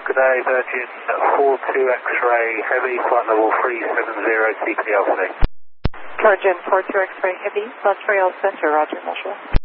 good day, Virgin 42 X-ray Heavy, flight level 370 CPL today. Virgin 42 X-ray Heavy, Montreal Center, Roger, Montreal.